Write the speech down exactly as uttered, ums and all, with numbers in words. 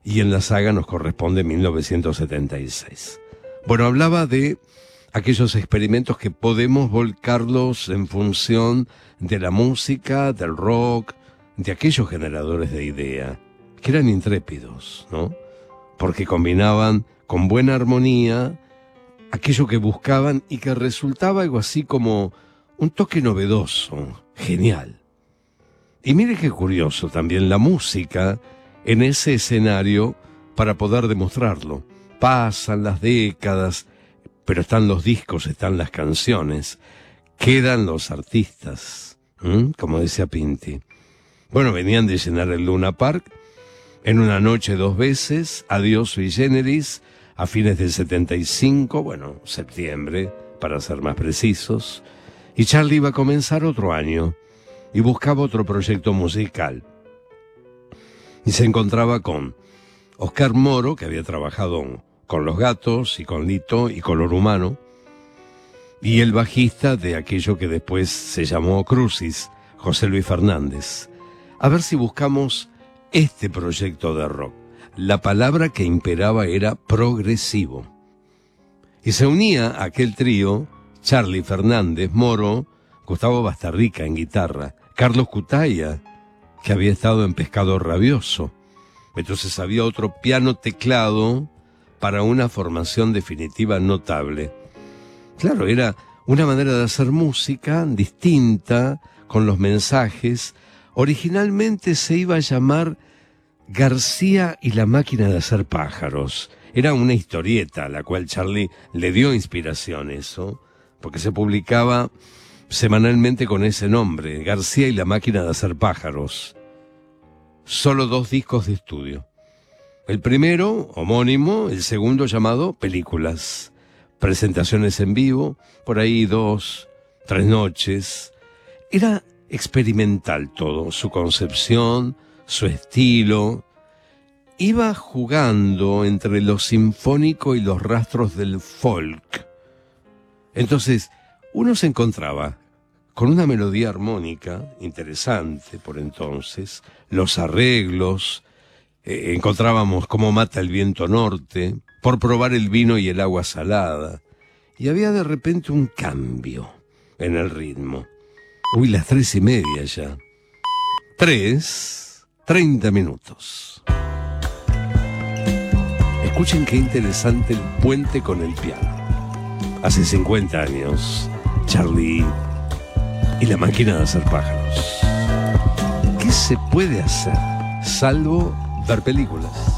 y en la saga nos corresponde mil novecientos setenta y seis. Bueno, hablaba de aquellos experimentos que podemos volcarlos en función de la música, del rock, de aquellos generadores de idea, que eran intrépidos, ¿no? Porque combinaban con buena armonía aquello que buscaban y que resultaba algo así como un toque novedoso, genial. Y mire qué curioso también la música en ese escenario para poder demostrarlo. Pasan las décadas, pero están los discos, están las canciones, quedan los artistas, ¿Mm? como decía Pinti. Bueno, venían de llenar el Luna Park en una noche dos veces, Adiós Sui Generis, a fines del setenta y cinco, bueno, septiembre, para ser más precisos, y Charlie iba a comenzar otro año y buscaba otro proyecto musical. Y se encontraba con Oscar Moro, que había trabajado con Los Gatos y con Lito y Color Humano, y el bajista de aquello que después se llamó Crucis, José Luis Fernández. A ver si buscamos este proyecto de rock. La palabra que imperaba era progresivo. Y se unía a aquel trío Charlie Fernández, Moro, Gustavo Bastarrica en guitarra, Carlos Cutaya, que había estado en Pescado Rabioso. Entonces había otro piano teclado para una formación definitiva notable. Claro, era una manera de hacer música distinta, con los mensajes. Originalmente se iba a llamar García y la máquina de hacer pájaros. Era una historieta a la cual Charlie le dio inspiración, eso, porque se publicaba semanalmente con ese nombre, García y la máquina de hacer pájaros. Solo dos discos de estudio. El primero, homónimo, el segundo llamado Películas. Presentaciones en vivo, por ahí dos, tres noches. Era experimental todo, su concepción, su estilo. Iba jugando entre lo sinfónico y los rastros del folk. Entonces, uno se encontraba con una melodía armónica interesante por entonces, los arreglos, eh, encontrábamos Cómo mata el viento norte, Por probar el vino y el agua salada, y había de repente un cambio en el ritmo. Uy, las tres y media ya. Tres, treinta minutos. Escuchen qué interesante el puente con el piano. Hace cincuenta años, Charlie y la máquina de hacer pájaros. ¿Qué se puede hacer salvo ver películas?